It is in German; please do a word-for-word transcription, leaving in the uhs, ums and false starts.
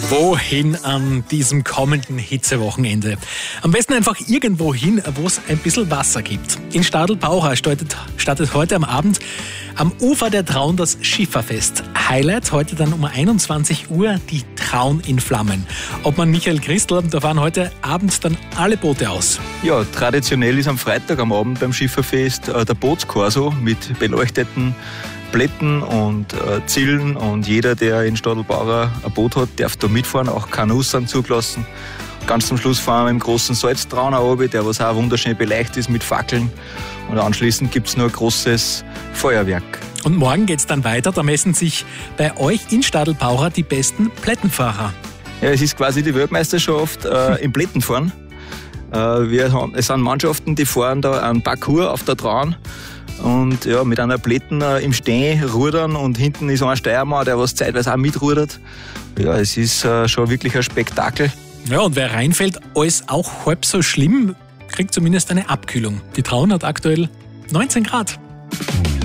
Wohin an diesem kommenden Hitzewochenende? Am besten einfach irgendwo hin, wo es ein bisschen Wasser gibt. In Stadl-Paucha startet, startet heute am Abend am Ufer der Traun das Schifferfest. Highlight heute dann um einundzwanzig Uhr die Traun in Flammen. Obmann Michael Christl, da fahren heute Abend dann alle Boote aus. Ja, traditionell ist am Freitag am Abend beim Schifferfest äh, der Bootskorso mit beleuchteten Plätten und äh, Zillen, und jeder, der in Stadl-Paucha ein Boot hat, darf da mitfahren, auch Kanus sind zugelassen. Ganz zum Schluss fahren wir im großen Salztrauner runter, der was auch wunderschön beleuchtet ist mit Fackeln, und anschließend gibt es noch ein großes Feuerwerk. Und morgen geht es dann weiter, da messen sich bei euch in Stadl-Paucha die besten Plättenfahrer. Ja, es ist quasi die Weltmeisterschaft äh, im Plättenfahren. Äh, wir haben, es sind Mannschaften, die fahren da einen Parcours auf der Traun und ja, mit einer Plätten äh, im Stehen rudern, und hinten ist ein Steiermann, der was zeitweise auch mitrudert. Ja, es ist äh, schon wirklich ein Spektakel. Ja, und wer reinfällt, alles auch halb so schlimm, kriegt zumindest eine Abkühlung. Die Traun hat aktuell neunzehn Grad.